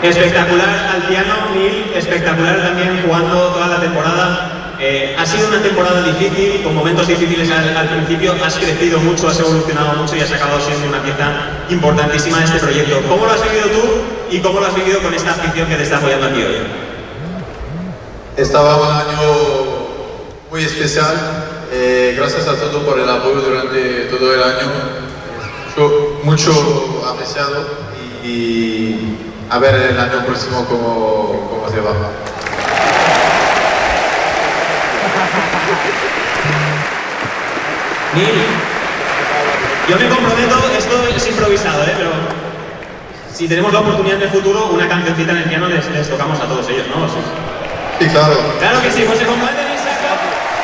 Espectacular al piano, Nil, espectacular también jugando toda la temporada. Ha sido una temporada difícil, con momentos difíciles al principio. Has crecido mucho, has evolucionado mucho y has acabado siendo una pieza importantísima de este proyecto. ¿Cómo lo has vivido tú y cómo lo has vivido con esta afición que te está apoyando aquí hoy? Estaba un año muy especial. Gracias a todos por el apoyo durante todo el año. Mucho apreciado y a ver el año próximo cómo se va. Nil, yo me comprometo, esto es improvisado, pero si tenemos la oportunidad en el futuro, una cancioncita en el piano les tocamos a todos ellos, ¿no? Sí, claro. Claro que sí, pues se comprometen y saca.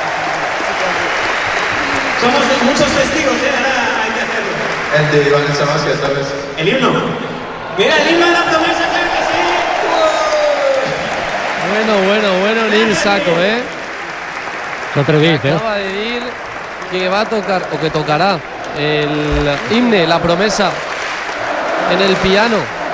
Somos muchos testigos, ahora hay que hacerlo. El de Valencia Vázquez, ¿sabes? ¿El himno? Mira, el himno de la promesa, claro que sí. Bueno, Nil Saco, No te lo dices, acaba de decir que va a tocar, o que tocará, el himne, la promesa, en el piano.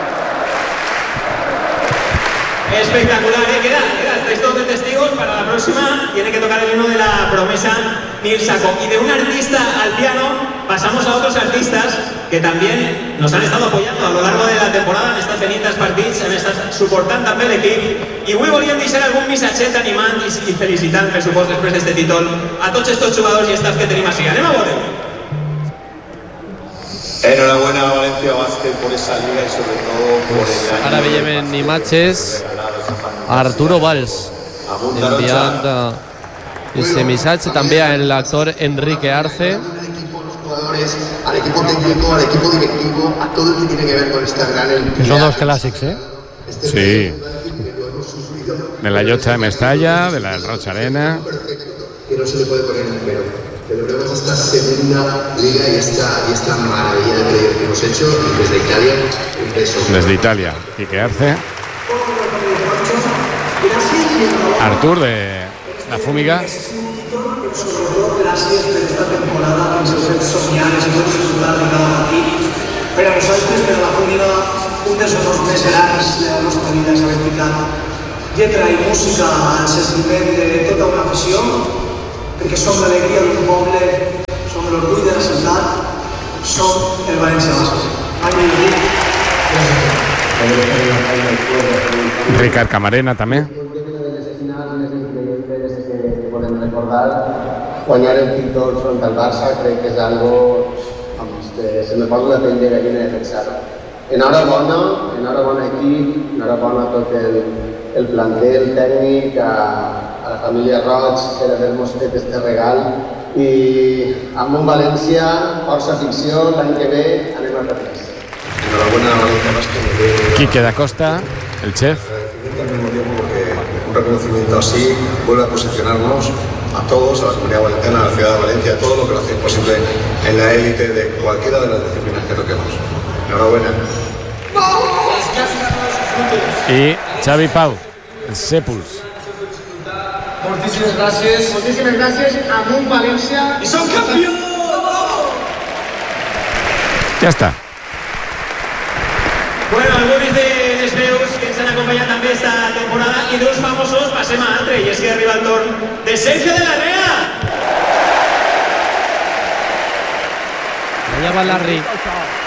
Espectacular, queda, estáis todos de testigos. Para la próxima tiene que tocar el himno de la promesa Nil Saco. Y de un artista al piano pasamos a otros artistas que también nos han estado apoyando a lo largo de la temporada en estas benites partits, en estas suportant també l'equip. I avui volíem deixar algun missatget animant i felicitant, per supost, després d'este títol, a tots estos jugadors i staff que tenim així. Anem a veure. Enhorabuena a Valencia Basket por esa liga y sobre todo por el Ara veiem imatges a Arturo Valls enviant este missatge, també a l'actor Enrique Arce, al equipo técnico, al equipo directivo, a todo el que tiene que ver con esta gran entidad. Son dos clásicos, Sí. De la Llotja de Mestalla, de la del Rocha Arena. Que no se le puede poner un pero. Celebramos esta segunda liga y esta maravilla de playoff que hemos hecho, y desde Italia, un beso. Desde Italia, Quique Arce. Artur de la Fúmiga. Sobre todo, gràcies per esta temporada que ens heu fet somiar i ens heu disfrutar de cada partit. Per a nosaltres, per a la Fúmiga, un dels honors més grans de la nostra vida és haver ficat lletra i música al sentiment de tota una afició, perquè som l'alegria d'un poble, som l'orgull de la ciutat, som el València Basket. Mai millor dit. Ricard Camarena també. Guanyar el títol front al Barça crec que és algo, se me posa la pell de gallina de pensar. Enhorabona equip, enhorabona a tot el plantel tècnic, a la família Roig per haver-nos fet este regal, i amb un València, força ficció, l'any que ve anem a repetir. Enhorabona a València Basket. Quique da Costa, el chef. Un reconocimiento así vuelve a posicionarnos a todos, a la comunidad valenciana, a la ciudad de Valencia, a todo lo que lo hace posible en la élite de cualquiera de las disciplinas que toquemos. Enhorabuena. Y Xavi Pau, el Sepuls. Moltíssimes gràcies, amunt València i som campions! Ya está. Bueno, alguns dels veus que ens han acompanyat també esta temporada i d'uns famosos passem a altre, i és que arriba el torn de Sergio de la Rea. allà va Larry.